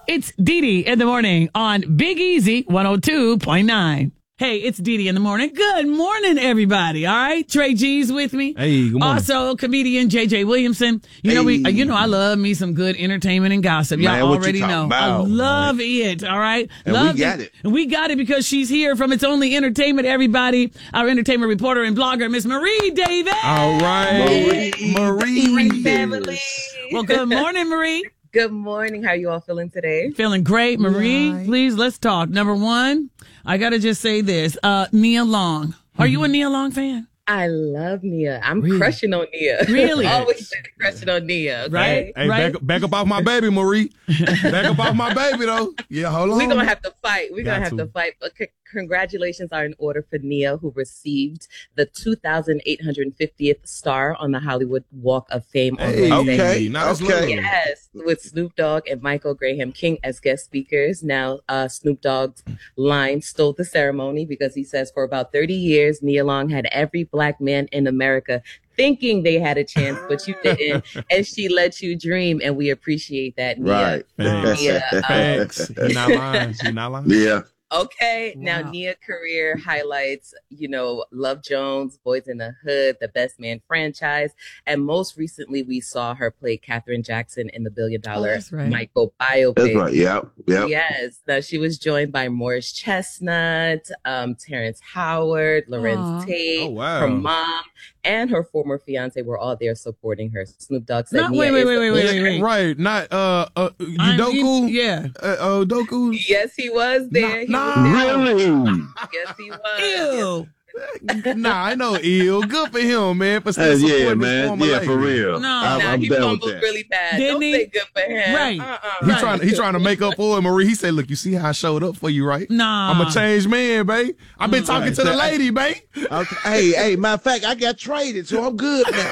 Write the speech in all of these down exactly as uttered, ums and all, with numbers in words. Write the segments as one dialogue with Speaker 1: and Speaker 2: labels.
Speaker 1: It's Dee Dee in the morning on Big Easy one oh two point nine. Hey, it's Dee Dee in the morning. Good morning, everybody. All right, Trey G's with me.
Speaker 2: Hey, good morning.
Speaker 1: Also, comedian J J Williamson. You know,
Speaker 3: Hey.
Speaker 1: we, you know, I love me some good entertainment and gossip. Y'all
Speaker 3: Man, what you
Speaker 1: already
Speaker 3: talking
Speaker 1: know.
Speaker 3: about?
Speaker 1: I love it. All right,
Speaker 3: And
Speaker 1: love
Speaker 3: we got it.
Speaker 1: And we got it because she's here from It's Only Entertainment. Everybody, our entertainment reporter and blogger, Miss Marie Davis.
Speaker 2: All right.
Speaker 3: Marie.
Speaker 2: Marie.
Speaker 4: Family.
Speaker 1: Well, good morning, Marie.
Speaker 4: Good morning. How you all feeling today?
Speaker 1: Feeling great, Marie.
Speaker 2: Right.
Speaker 1: Please, let's talk. Number one, I gotta just say this. Uh, Nia Long. Are you a Nia Long fan?
Speaker 4: I love Nia. I'm
Speaker 1: Really?
Speaker 4: crushing on Nia.
Speaker 1: Really?
Speaker 4: Always been crushing on Nia. Okay?
Speaker 1: Right.
Speaker 2: Hey, back, back up off my baby, Marie. Back up off my baby, though. Yeah, hold on.
Speaker 4: We're going to have to fight. We're going
Speaker 2: Got
Speaker 4: to have
Speaker 2: to.
Speaker 4: to fight. But c- congratulations are in order for Nia, who received the two thousand eight hundred fiftieth star on the Hollywood Walk of Fame on
Speaker 2: Hey,
Speaker 4: Wednesday.
Speaker 3: Okay,
Speaker 2: now that's
Speaker 3: okay.
Speaker 2: love.
Speaker 4: Yes, with Snoop Dogg and Michael Graham King as guest speakers. Now, uh, Snoop Dogg's line stole the ceremony because he says for about thirty years, Nia Long had every black man in America thinking they had a chance, but you didn't. And she let you dream, and we appreciate that, Nia.
Speaker 3: Right.
Speaker 2: Thanks.
Speaker 4: Nia, um,
Speaker 2: Thanks. He not lying. He not lying.
Speaker 3: Yeah.
Speaker 4: Okay, now
Speaker 1: Wow.
Speaker 4: Nia career highlights, you know, Love Jones, Boys in the Hood, The Best Man franchise, and most recently we saw her play Katherine Jackson in the Billion Dollar
Speaker 1: that's right.
Speaker 4: Michael biopic.
Speaker 3: That's right. Yep. Yep.
Speaker 4: Yes. Now she was joined by Morris Chestnut, um, Terrence Howard, Lorenz
Speaker 1: Aw.
Speaker 4: Tate,
Speaker 2: Oh, wow.
Speaker 4: her mom, and her former fiance were all there supporting her. Snoop Dogg said,
Speaker 1: No,
Speaker 4: Nia
Speaker 1: wait, wait,
Speaker 4: is
Speaker 1: wait,
Speaker 4: the
Speaker 1: wait, wait,
Speaker 4: leader.
Speaker 1: wait.
Speaker 2: Right. Not, uh, uh,
Speaker 1: I'm-
Speaker 2: Udoku?
Speaker 1: Yeah.
Speaker 2: Uh, uh, Udoku?
Speaker 4: Yes, he was there. He
Speaker 2: Nah,
Speaker 4: was there.
Speaker 3: Really?
Speaker 4: Yes, he was.
Speaker 1: Ew.
Speaker 2: Nah, I know ill. Good for him, man. For
Speaker 3: Uh,
Speaker 2: still
Speaker 3: yeah,
Speaker 2: supporting his
Speaker 3: man.
Speaker 2: former
Speaker 3: Yeah,
Speaker 2: lady.
Speaker 3: for real.
Speaker 1: No.
Speaker 3: I'm,
Speaker 4: Nah,
Speaker 3: I'm
Speaker 4: he
Speaker 3: down with
Speaker 4: fumbled
Speaker 3: that.
Speaker 4: really bad.
Speaker 1: Didn't
Speaker 4: Don't
Speaker 1: he?
Speaker 4: say good for him.
Speaker 1: Right.
Speaker 4: Uh-uh.
Speaker 2: He
Speaker 1: Right.
Speaker 2: trying, he trying to make up for it, Marie. He said, "Look, you see how I showed up for you, right?
Speaker 1: Nah.
Speaker 2: I'm a changed man, babe. I've been talking
Speaker 3: Right.
Speaker 2: to the lady, babe.
Speaker 3: Okay. Hey, hey, matter of fact, I got traded, so I'm good now.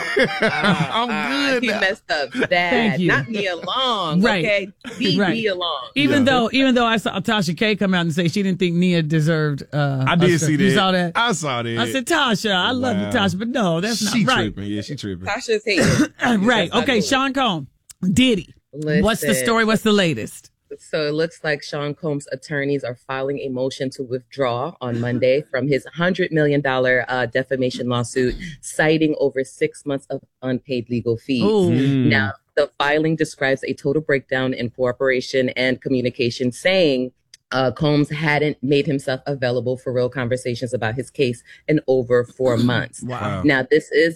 Speaker 2: I'm
Speaker 4: Uh,
Speaker 2: good
Speaker 4: He
Speaker 2: now.
Speaker 4: messed up bad.
Speaker 1: Thank you.
Speaker 4: Not Nia Long.
Speaker 1: Right.
Speaker 4: Okay. Be
Speaker 1: Right.
Speaker 4: Nia Long.
Speaker 1: Even
Speaker 2: Yeah.
Speaker 1: though, even though I saw Tasha K come out and say she didn't think Nia deserved. Uh,
Speaker 2: I
Speaker 1: a
Speaker 2: did
Speaker 1: star.
Speaker 2: see that.
Speaker 1: You saw that?
Speaker 2: I saw that.
Speaker 1: I said, Tasha, I love you,
Speaker 2: Wow.
Speaker 1: Tasha, but no, that's not
Speaker 2: she
Speaker 1: right.
Speaker 2: tripping. Yeah, she tripping.
Speaker 4: Tasha's hating.
Speaker 1: Right.
Speaker 4: That's not
Speaker 1: Okay,
Speaker 4: cool.
Speaker 1: Sean Combs, Diddy. What's the
Speaker 4: Listen.
Speaker 1: story? What's the latest?
Speaker 4: So it looks like Sean Combs' attorneys are filing a motion to withdraw on Monday from his one hundred million dollars uh, defamation lawsuit, citing over six months of unpaid legal fees.
Speaker 1: Ooh.
Speaker 2: Mm.
Speaker 4: Now, the filing describes a total breakdown in cooperation and communication, saying uh, Combs hadn't made himself available for real conversations about his case in over four months.
Speaker 1: Wow.
Speaker 4: Now, this is